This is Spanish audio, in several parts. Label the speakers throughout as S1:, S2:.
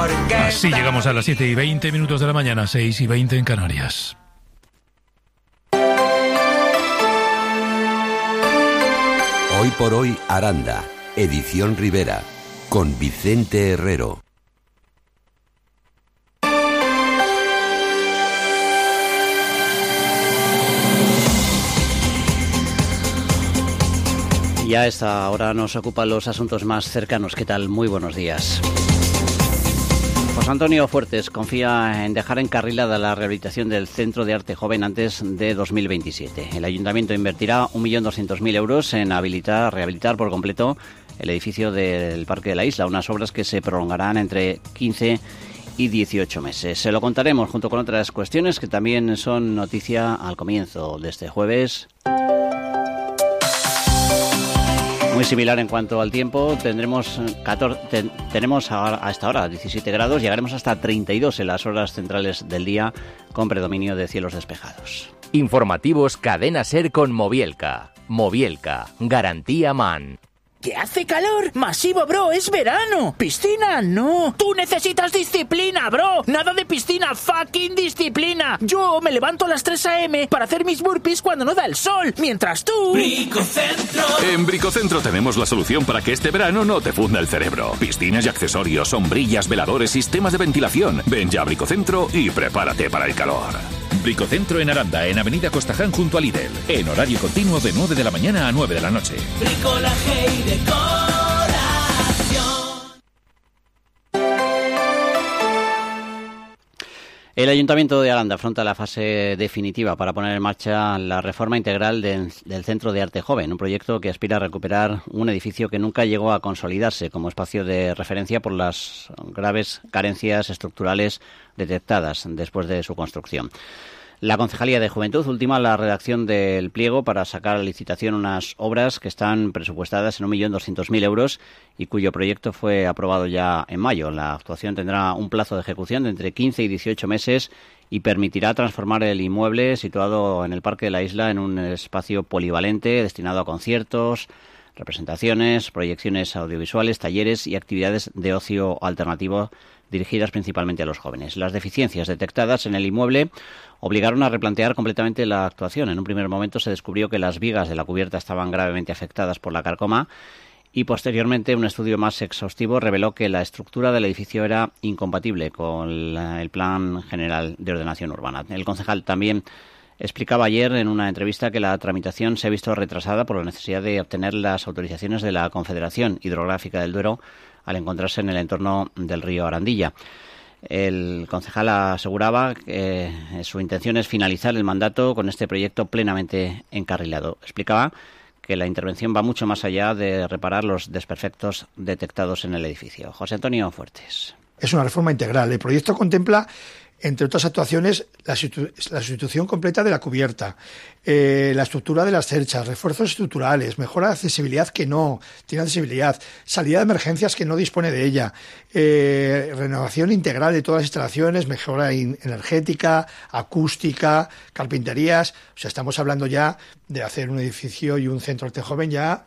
S1: Así llegamos a las 7:20 de la mañana, 6:20 en Canarias.
S2: Hoy por hoy, Aranda, edición Rivera, con Vicente Herrero.
S3: Y a esta hora nos ocupan los asuntos más cercanos. ¿Qué tal? Muy buenos días. José Antonio Fuertes confía en dejar encarrilada la rehabilitación del Centro de Arte Joven antes de 2027. El Ayuntamiento invertirá 1.200.000 euros en rehabilitar por completo el edificio del Parque de la Isla, unas obras que se prolongarán entre 15 y 18 meses. Se lo contaremos junto con otras cuestiones que también son noticia al comienzo de este jueves. Muy similar en cuanto al tiempo, tenemos a esta hora 17 grados, llegaremos hasta 32 en las horas centrales del día con predominio de cielos despejados.
S4: Informativos Cadena SER con Mobielka. Mobielka, garantía MAN.
S5: ¿Que hace calor? ¡Masivo, bro! ¡Es verano! ¡Piscina, no! ¡Tú necesitas disciplina, bro! ¡Nada de piscina! ¡Fucking disciplina! Yo me levanto a las 3 a.m. para hacer mis burpees cuando no da el sol, mientras tú...
S6: ¡Bricocentro! En Bricocentro tenemos la solución para que este verano no te funda el cerebro. Piscinas y accesorios, sombrillas, veladores, sistemas de ventilación. Ven ya a Bricocentro y prepárate para el calor. Bricocentro en Aranda, en Avenida Costaján junto a Lidl. En horario continuo de 9 de la mañana a 9 de la noche.
S7: Bricolaje y decoración.
S3: El Ayuntamiento de Aranda afronta la fase definitiva para poner en marcha la reforma integral del Centro de Arte Joven, un proyecto que aspira a recuperar un edificio que nunca llegó a consolidarse como espacio de referencia por las graves carencias estructurales detectadas después de su construcción. La Concejalía de Juventud ultima la redacción del pliego para sacar a licitación unas obras que están presupuestadas en 1.200.000 euros y cuyo proyecto fue aprobado ya en mayo. La actuación tendrá un plazo de ejecución de entre 15 y 18 meses y permitirá transformar el inmueble situado en el Parque de la Isla en un espacio polivalente destinado a conciertos, representaciones, proyecciones audiovisuales, talleres y actividades de ocio alternativo dirigidas principalmente a los jóvenes. Las deficiencias detectadas en el inmueble obligaron a replantear completamente la actuación. En un primer momento se descubrió que las vigas de la cubierta estaban gravemente afectadas por la carcoma y posteriormente un estudio más exhaustivo reveló que la estructura del edificio era incompatible con el Plan General de Ordenación Urbana. El concejal también explicaba ayer en una entrevista que la tramitación se ha visto retrasada por la necesidad de obtener las autorizaciones de la Confederación Hidrográfica del Duero al encontrarse en el entorno del río Arandilla. El concejal aseguraba que su intención es finalizar el mandato con este proyecto plenamente encarrilado. Explicaba que la intervención va mucho más allá de reparar los desperfectos detectados en el edificio. José Antonio Fuertes.
S8: Es una reforma integral. El proyecto contempla, entre otras actuaciones, la sustitución completa de la cubierta, la estructura de las cerchas, refuerzos estructurales, mejora de accesibilidad que no tiene accesibilidad, salida de emergencias que no dispone de ella, renovación integral de todas las instalaciones, mejora energética, acústica, carpinterías. O sea, estamos hablando ya de hacer un edificio y un centro arte joven ya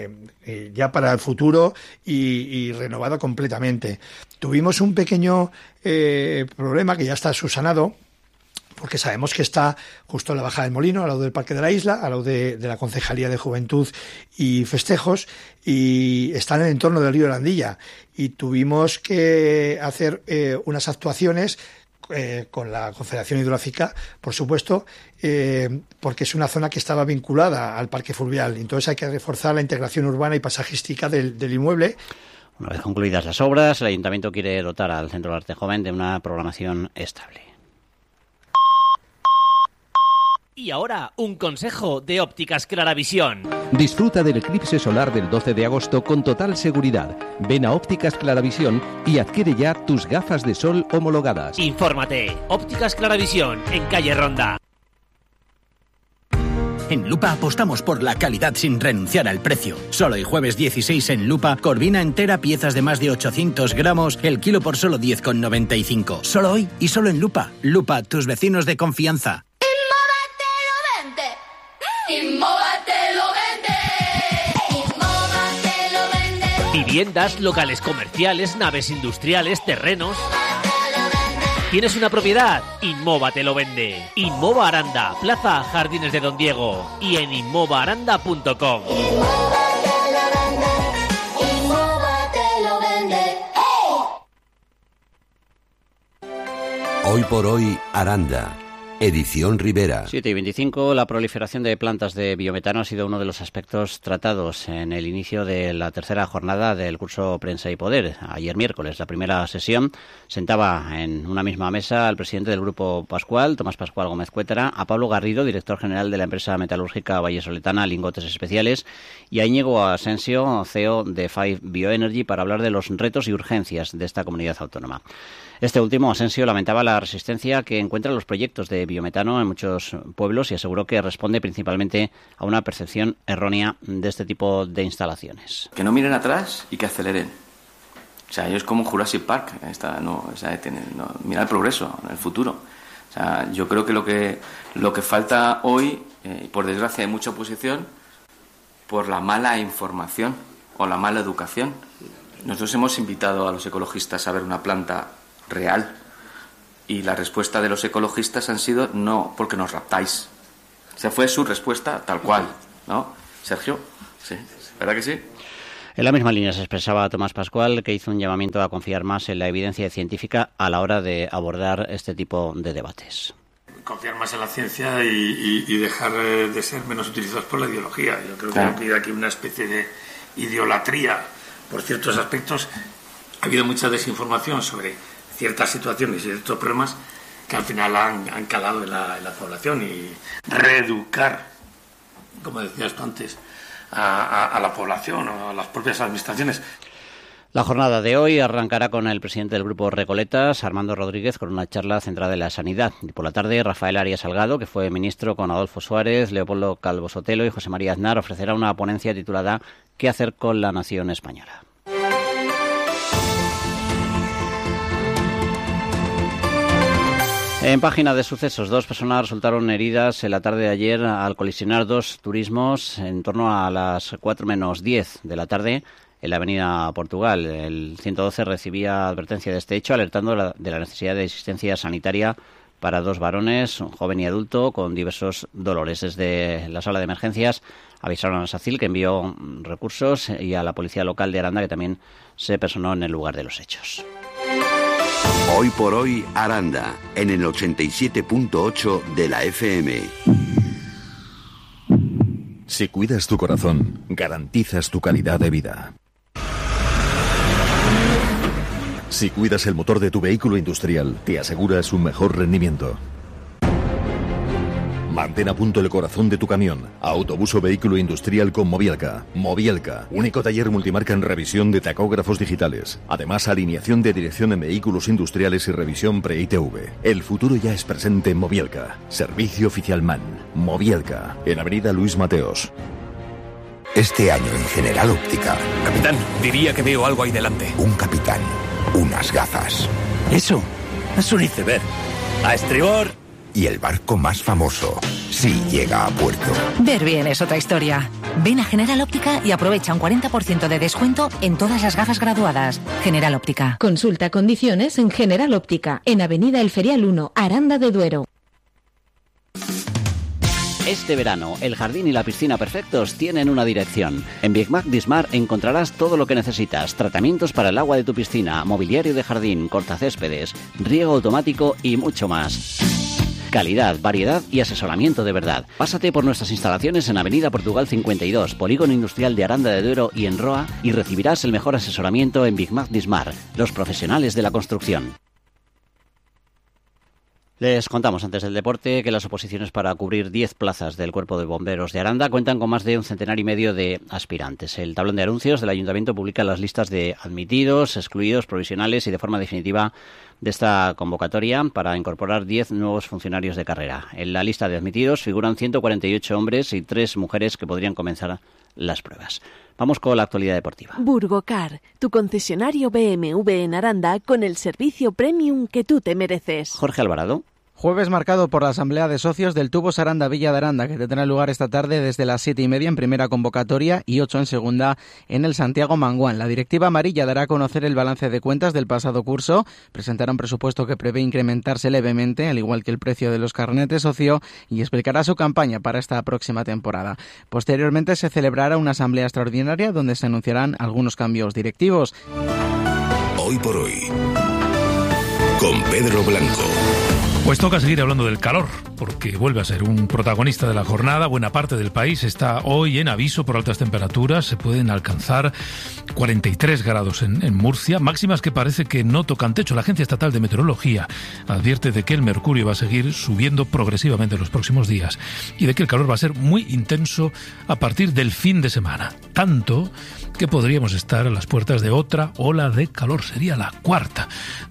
S8: para el futuro y renovado completamente. Tuvimos un pequeño problema que ya está subsanado, porque sabemos que está justo en la Bajada del Molino, al lado del Parque de la Isla, al lado de la Concejalía de Juventud y Festejos, y está en el entorno del río Arandilla. Y tuvimos que hacer unas actuaciones con la Confederación Hidrográfica, por supuesto, porque es una zona que estaba vinculada al parque fluvial. Entonces hay que reforzar la integración urbana y paisajística del inmueble.
S3: Una vez concluidas las obras, el Ayuntamiento quiere dotar al Centro de Arte Joven de una programación estable.
S9: Y ahora, un consejo de Ópticas Claravisión.
S10: Disfruta del eclipse solar del 12 de agosto con total seguridad. Ven a Ópticas Claravisión y adquiere ya tus gafas de sol homologadas.
S9: Infórmate. Ópticas Claravisión, en calle Ronda.
S11: En Lupa apostamos por la calidad sin renunciar al precio. Solo el jueves 16 en Lupa, corvina entera, piezas de más de 800 gramos, el kilo por solo 10,95. Solo hoy y solo en Lupa. Lupa, tus vecinos de confianza.
S7: Innova te lo vende.
S9: Viviendas, locales comerciales, naves industriales, terrenos. ¿Tienes una propiedad? Inmova te lo vende. Inmova Aranda, Plaza Jardines de Don Diego y en inmovaaranda.com.
S2: Hoy por hoy, Aranda. Edición Rivera.
S3: 7:25. La proliferación de plantas de biometano ha sido uno de los aspectos tratados en el inicio de la tercera jornada del curso Prensa y Poder. Ayer miércoles, la primera sesión, sentaba en una misma mesa al presidente del Grupo Pascual, Tomás Pascual Gómez Cuétara, a Pablo Garrido, director general de la empresa metalúrgica vallesoletana Lingotes Especiales, y a Íñigo Asensio, CEO de Five Bioenergy, para hablar de los retos y urgencias de esta comunidad autónoma. Este último, Asensio, lamentaba la resistencia que encuentran los proyectos de biometano en muchos pueblos y aseguró que responde principalmente a una percepción errónea de este tipo de instalaciones.
S12: Que no miren atrás y que aceleren. O sea, ellos como Jurassic Park, mirar el progreso, el futuro. O sea, yo creo que lo que falta hoy, por desgracia hay mucha oposición, por la mala información o la mala educación. Nosotros hemos invitado a los ecologistas a ver una planta real y la respuesta de los ecologistas han sido no, porque nos raptáis. O sea, fue su respuesta tal cual, ¿no? Sergio, sí, ¿verdad que sí?
S3: En la misma línea se expresaba Tomás Pascual, que hizo un llamamiento a confiar más en la evidencia científica a la hora de abordar este tipo de debates.
S13: Confiar más en la ciencia y dejar de ser menos utilizados por la ideología. Yo creo que ha habido aquí una especie de idolatría por ciertos aspectos. Ha habido mucha desinformación sobre ciertas situaciones y ciertos problemas que al final han calado en la población, y reeducar, como decías tú antes, a la población o a las propias administraciones.
S3: La jornada de hoy arrancará con el presidente del Grupo Recoletas, Armando Rodríguez, con una charla centrada en la sanidad. Y por la tarde, Rafael Arias Salgado, que fue ministro con Adolfo Suárez, Leopoldo Calvo Sotelo y José María Aznar, ofrecerá una ponencia titulada ¿Qué hacer con la nación española? En página de sucesos, 2 personas resultaron heridas en la tarde de ayer al colisionar 2 turismos en torno a las 4 menos 10 de la tarde en la avenida Portugal. El 112 recibía advertencia de este hecho, alertando de la necesidad de asistencia sanitaria para 2 varones, un joven y adulto, con diversos dolores. Desde la sala de emergencias avisaron a SACIL, que envió recursos, y a la policía local de Aranda, que también se personó en el lugar de los hechos.
S2: Hoy por hoy, Aranda, en el 87.8 de la FM.
S14: Si cuidas tu corazón, garantizas tu calidad de vida. Si cuidas el motor de tu vehículo industrial, te aseguras un mejor rendimiento. Mantén a punto el corazón de tu camión. Autobús o vehículo industrial con Mobielka. Mobielka, único taller multimarca en revisión de tacógrafos digitales. Además, alineación de dirección en vehículos industriales y revisión pre-ITV. El futuro ya es presente en Mobielka. Servicio oficial MAN. Mobielka, en Avenida Luis Mateos.
S15: Este año en General Óptica.
S16: Capitán, diría que veo algo ahí delante.
S15: Un capitán, unas gafas.
S16: Eso es un iceberg. A estribor.
S15: Y el barco más famoso, si llega a puerto.
S17: Ver bien es otra historia. Ven a General Óptica y aprovecha un 40% de descuento en todas las gafas graduadas. General Óptica.
S18: Consulta condiciones en General Óptica, en Avenida El Ferial 1, Aranda de Duero.
S3: Este verano, el jardín y la piscina perfectos tienen una dirección. En Big Mac Dismar encontrarás todo lo que necesitas. Tratamientos para el agua de tu piscina, mobiliario de jardín, cortacéspedes, riego automático y mucho más. Calidad, variedad y asesoramiento de verdad. Pásate por nuestras instalaciones en Avenida Portugal 52, Polígono Industrial de Aranda de Duero y en Roa, y recibirás el mejor asesoramiento en Big Mac Dismar, los profesionales de la construcción. Les contamos antes del deporte que las oposiciones para cubrir 10 plazas del Cuerpo de Bomberos de Aranda cuentan con más de 1,5 centenares de aspirantes. El tablón de anuncios del Ayuntamiento publica las listas de admitidos, excluidos, provisionales y de forma definitiva de esta convocatoria para incorporar 10 nuevos funcionarios de carrera. En la lista de admitidos figuran 148 hombres y 3 mujeres que podrían comenzar las pruebas. Vamos con la actualidad deportiva.
S19: Burgocar, tu concesionario BMW en Aranda con el servicio premium que tú te mereces.
S3: Jorge Alvarado.
S19: Jueves marcado por la asamblea de socios del Tubos Aranda Villa de Aranda, que tendrá lugar esta tarde desde las 7:30 en primera convocatoria y 8 en segunda en el Santiago Manguán. La directiva amarilla dará a conocer el balance de cuentas del pasado curso, presentará un presupuesto que prevé incrementarse levemente, al igual que el precio de los carnetes socio, y explicará su campaña para esta próxima temporada. Posteriormente se celebrará una asamblea extraordinaria donde se anunciarán algunos cambios directivos.
S15: Hoy por hoy, con Pedro Blanco.
S1: Pues toca seguir hablando del calor, porque vuelve a ser un protagonista de la jornada. Buena parte del país está hoy en aviso por altas temperaturas. Se pueden alcanzar 43 grados en Murcia, máximas que parece que no tocan techo. La Agencia Estatal de Meteorología advierte de que el mercurio va a seguir subiendo progresivamente en los próximos días y de que el calor va a ser muy intenso a partir del fin de semana. Tanto que podríamos estar a las puertas de otra ola de calor. Sería la cuarta.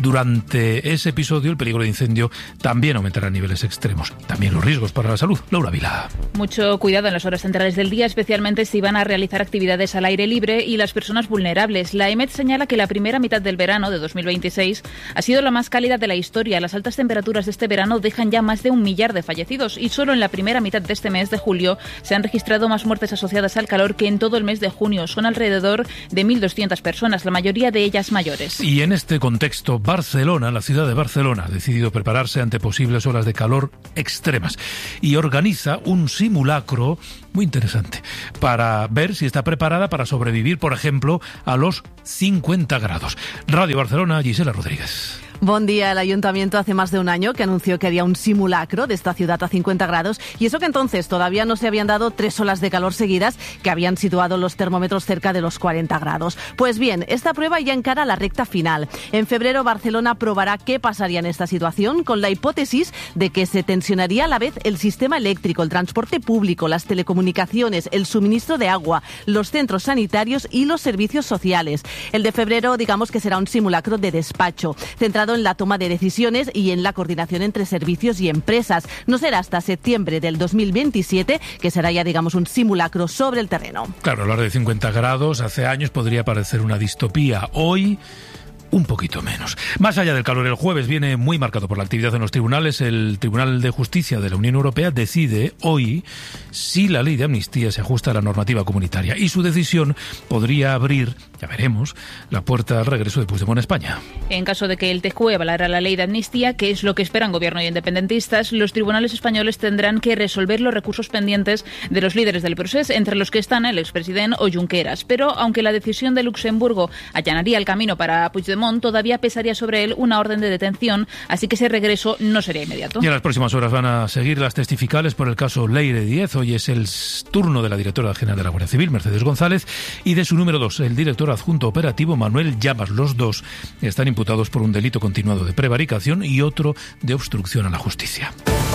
S1: Durante ese episodio, el peligro de incendio también aumentará a niveles extremos. También los riesgos para la salud. Laura Vila.
S20: Mucho cuidado en las horas centrales del día, especialmente si van a realizar actividades al aire libre y las personas vulnerables. La EMET señala que la primera mitad del verano de 2026 ha sido la más cálida de la historia. Las altas temperaturas de este verano dejan ya más de 1 millar de fallecidos y solo en la primera mitad de este mes de julio se han registrado más muertes asociadas al calor que en todo el mes de junio. Son alrededor de 1.200 personas, la mayoría de ellas mayores.
S1: Y en este contexto, Barcelona, la ciudad de Barcelona, ha decidido prepararse ante posibles olas de calor extremas y organiza un simulacro muy interesante para ver si está preparada para sobrevivir, por ejemplo, a los 50 grados. Radio Barcelona, Gisela Rodríguez.
S21: Buen día. El Ayuntamiento hace más de un año que anunció que haría un simulacro de esta ciudad a 50 grados y eso que entonces todavía no se habían dado 3 olas de calor seguidas que habían situado los termómetros cerca de los 40 grados. Pues bien, esta prueba ya encara la recta final. En febrero Barcelona probará qué pasaría en esta situación con la hipótesis de que se tensionaría a la vez el sistema eléctrico, el transporte público, las telecomunicaciones, el suministro de agua, los centros sanitarios y los servicios sociales. El de febrero, digamos que será un simulacro de despacho, centrado en la toma de decisiones y en la coordinación entre servicios y empresas. No será hasta septiembre del 2027 que será ya, digamos, un simulacro sobre el terreno.
S1: Claro, hablar de 50 grados hace años podría parecer una distopía. Hoy, un poquito menos. Más allá del calor, el jueves viene muy marcado por la actividad en los tribunales. El Tribunal de Justicia de la Unión Europea decide hoy si la ley de amnistía se ajusta a la normativa comunitaria y su decisión podría abrir, ya veremos, la puerta al regreso de Puigdemont a España.
S20: En caso de que el TJUE avalara la ley de amnistía, que es lo que esperan gobierno y independentistas, los tribunales españoles tendrán que resolver los recursos pendientes de los líderes del procés, entre los que están el expresidente o Junqueras. Pero aunque la decisión de Luxemburgo allanaría el camino para Puigdemont, todavía pesaría sobre él una orden de detención, así que ese regreso no sería inmediato.
S1: Y en las próximas horas van a seguir las testificales por el caso Leire Díez. Hoy es el turno de la directora general de la Guardia Civil, Mercedes González, y de su número 2, el director adjunto operativo, Manuel Llamas. Los dos están imputados por un delito continuado de prevaricación y otro de obstrucción a la justicia.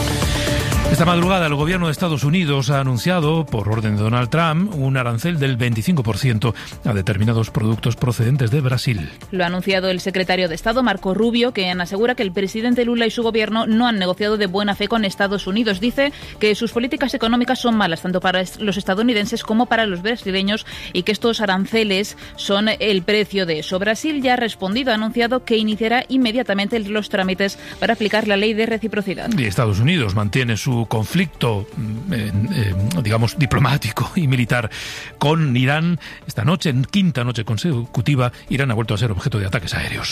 S1: Esta madrugada el gobierno de Estados Unidos ha anunciado, por orden de Donald Trump, un arancel del 25% a determinados productos procedentes de Brasil.
S20: Lo ha anunciado el secretario de Estado, Marco Rubio, quien asegura que el presidente Lula y su gobierno no han negociado de buena fe con Estados Unidos. Dice que sus políticas económicas son malas tanto para los estadounidenses como para los brasileños y que estos aranceles son el precio de eso. Brasil ya ha respondido, ha anunciado que iniciará inmediatamente los trámites para aplicar la ley de reciprocidad.
S1: Y Estados Unidos mantiene su conflicto, digamos, diplomático y militar con Irán. Esta noche, en quinta noche consecutiva, Irán ha vuelto a ser objeto de ataques aéreos.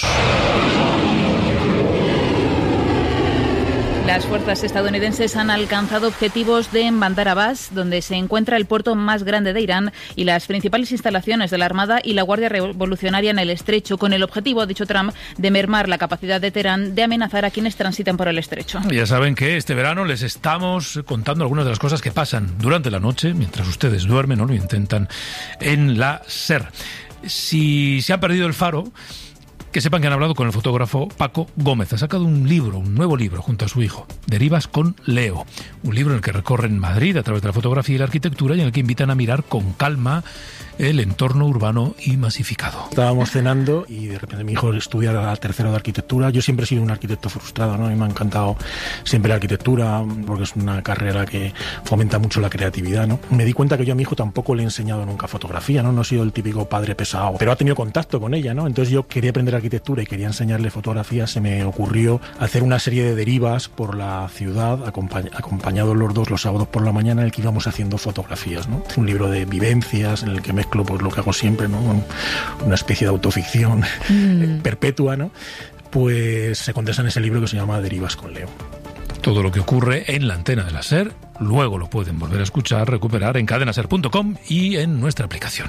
S20: Las fuerzas estadounidenses han alcanzado objetivos de Bandar Abbas, donde se encuentra el puerto más grande de Irán y las principales instalaciones de la Armada y la Guardia Revolucionaria en el estrecho, con el objetivo, ha dicho Trump, de mermar la capacidad de Teherán de amenazar a quienes transitan por el estrecho.
S1: Ya saben que este verano les estamos contando algunas de las cosas que pasan durante la noche, mientras ustedes duermen o lo intentan, en la SER. Si se han perdido el faro, que sepan que han hablado con el fotógrafo Paco Gómez. Ha sacado un nuevo libro, junto a su hijo, Derivas con Leo. Un libro en el que recorren Madrid a través de la fotografía y la arquitectura y en el que invitan a mirar con calma el entorno urbano y masificado.
S4: Estábamos cenando y de repente mi hijo estudia la tercero de arquitectura. Yo siempre he sido un arquitecto frustrado, ¿no? A mí me ha encantado siempre la arquitectura porque es una carrera que fomenta mucho la creatividad, ¿no? Me di cuenta que yo a mi hijo tampoco le he enseñado nunca fotografía, ¿no? No he sido el típico padre pesado, pero ha tenido contacto con ella, ¿no? Entonces yo quería aprender arquitectura y quería enseñarle fotografía. Se me ocurrió hacer una serie de derivas por la ciudad, acompañados los dos los sábados por la mañana, en el que íbamos haciendo fotografías, ¿no? Un libro de vivencias en el que mezclo pues lo que hago siempre, ¿no? Una especie de autoficción perpetua, ¿no? Pues se condensa en ese libro que se llama Derivas con Leo.
S1: Todo lo que ocurre en la antena de la SER, luego lo pueden volver a escuchar, recuperar en cadenaser.com y en nuestra aplicación.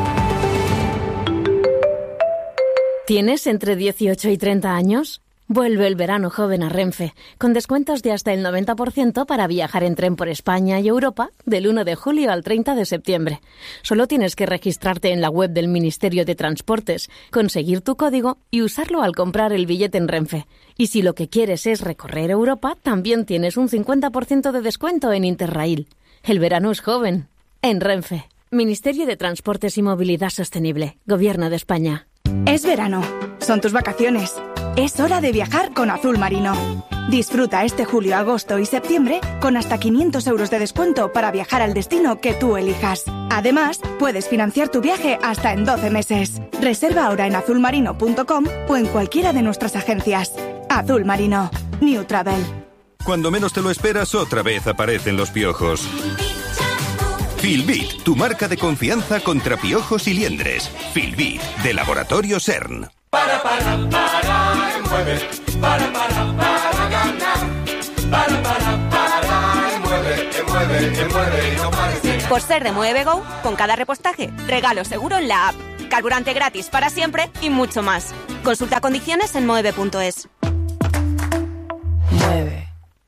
S22: ¿Tienes entre 18 y 30 años? Vuelve el verano joven a Renfe, con descuentos de hasta el 90% para viajar en tren por España y Europa del 1 de julio al 30 de septiembre. Solo tienes que registrarte en la web del Ministerio de Transportes, conseguir tu código y usarlo al comprar el billete en Renfe. Y si lo que quieres es recorrer Europa, también tienes un 50% de descuento en Interrail. El verano es joven. En Renfe. Ministerio de Transportes y Movilidad Sostenible. Gobierno de España.
S23: Es verano. Son tus vacaciones. Es hora de viajar con Azul Marino. Disfruta este julio, agosto y septiembre con hasta 500 euros de descuento para viajar al destino que tú elijas. Además, puedes financiar tu viaje hasta en 12 meses. Reserva ahora en azulmarino.com o en cualquiera de nuestras agencias. Azul Marino. New Travel.
S24: Cuando menos te lo esperas, otra vez aparecen los piojos. Filbit, tu marca de confianza contra piojos y liendres. Filbit, de Laboratorio CERN.
S7: Para mueve, para ganar. Mueve, no parece.
S25: Por ser de Mueve Go, con cada repostaje, regalo seguro en la app, carburante gratis para siempre y mucho más. Consulta condiciones en mueve.es.
S7: Mueve.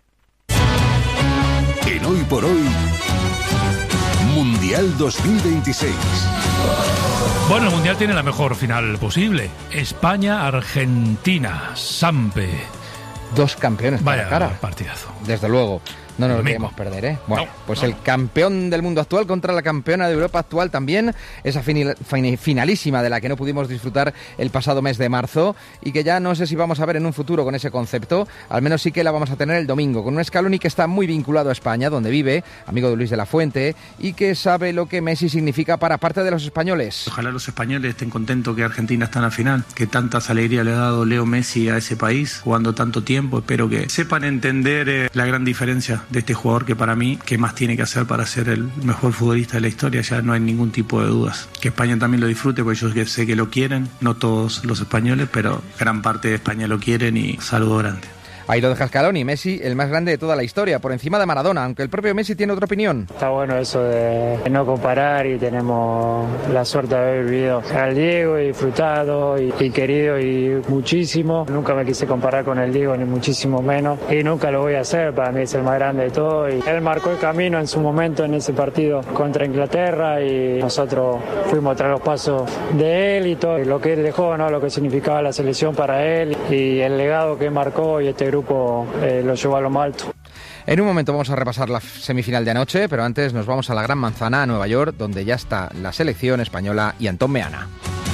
S15: En Hoy por Hoy, Mundial 2026.
S1: Bueno, el Mundial tiene la mejor final posible. España-Argentina. Sampe.
S26: Dos campeones
S1: Vaya
S26: cara a cara.
S1: Partidazo.
S26: Desde luego. No nos lo queremos perder, ¿eh? Bueno, pues el campeón del mundo actual contra la campeona de Europa actual también. Esa finalísima de la que no pudimos disfrutar el pasado mes de marzo y que ya no sé si vamos a ver en un futuro con ese concepto. Al menos sí que la vamos a tener el domingo con un Scaloni que está muy vinculado a España, donde vive, amigo de Luis de la Fuente, y que sabe lo que Messi significa para parte de los españoles.
S27: Ojalá los españoles estén contentos que Argentina está en la final, que tantas alegrías le ha dado Leo Messi a ese país, jugando tanto tiempo. Espero que sepan entender la gran diferencia de este jugador que para mí, ¿qué más tiene que hacer para ser el mejor futbolista de la historia? Ya no hay ningún tipo de dudas. Que España también lo disfrute, porque yo sé que lo quieren, no todos los españoles, pero gran parte de España lo quieren y saludo grande.
S26: Ahí lo deja Scaloni, Messi, el más grande de toda la historia, por encima de Maradona, aunque el propio Messi tiene otra opinión.
S28: Está bueno eso de no comparar y tenemos la suerte de haber vivido al Diego y disfrutado y querido y muchísimo. Nunca me quise comparar con el Diego, ni muchísimo menos, y nunca lo voy a hacer, para mí es el más grande de todo. Y él marcó el camino en su momento en ese partido contra Inglaterra y nosotros fuimos tras los pasos de él y todo lo que él dejó, ¿no? Lo que significaba la selección para él y el legado que marcó, y este grupo lo llevó a lo más alto.
S26: En un momento vamos a repasar la semifinal de anoche, pero antes nos vamos a la Gran Manzana, a Nueva York, donde ya está la selección española y Antón Meana.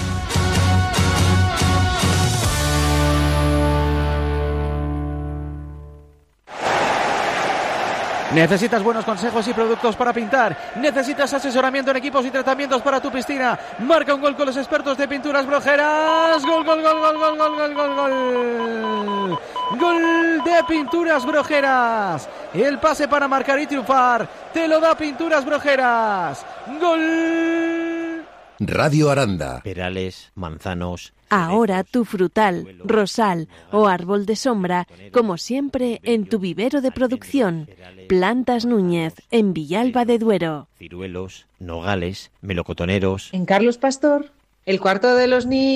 S29: ¿Necesitas buenos consejos y productos para pintar? ¿Necesitas asesoramiento en equipos y tratamientos para tu piscina? Marca un gol con los expertos de Pinturas Brojeras. ¡Gol, gol, gol, gol, gol, gol, gol, gol, gol! ¡Gol de Pinturas Brojeras! El pase para marcar y triunfar te lo da Pinturas Brojeras. ¡Gol!
S2: Radio Aranda.
S3: Perales, manzanos.
S21: Ahora tu frutal, rosal o árbol de sombra, como siempre en tu vivero de producción. Plantas Núñez, en Villalba de Duero.
S3: Ciruelos, nogales, melocotoneros.
S30: En Carlos Pastor, el cuarto de los niños.